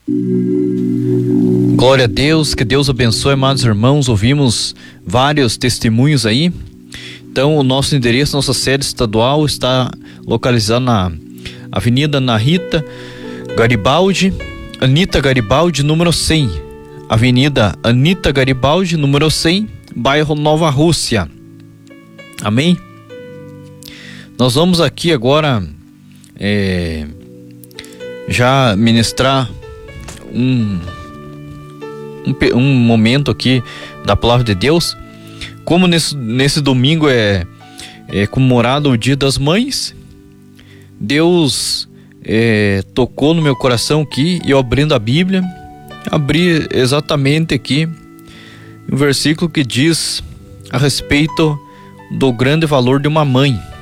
Glória a Deus, que Deus abençoe, amados irmãos. Ouvimos vários testemunhos aí. Então, o nosso endereço, nossa sede estadual está localizada na Avenida Anita Garibaldi, número 100. Avenida Anita Garibaldi, número 100, bairro Nova Rússia. Amém? Nós vamos aqui agora já ministrar um momento aqui da palavra de Deus. Como nesse domingo é comemorado o Dia das Mães, Deus tocou no meu coração aqui, e eu abrindo a Bíblia, abri exatamente aqui um versículo que diz a respeito do grande valor de uma mãe.